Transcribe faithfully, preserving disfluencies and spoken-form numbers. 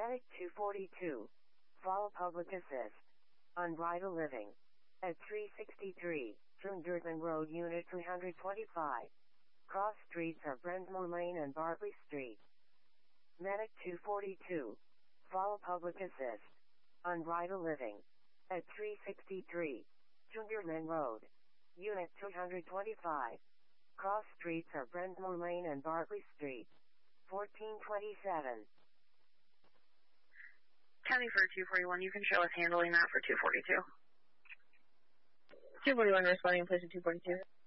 Medic two forty-two. Follow public assist. Unbridled living. At three sixty-three, Drumdertman Road, Unit three twenty-five. Cross streets are Brensmore Lane and Bartley Street. Medic two forty-two. Follow public assist. Unbridled living. At three sixty-three, Drumdertman Road, Unit two twenty-five. Cross streets are Brensmore Lane and Bartley Street. fourteen twenty-seven. County for two forty-one, you can show us handling that for two forty-two. two forty-one responding, place of two forty-two.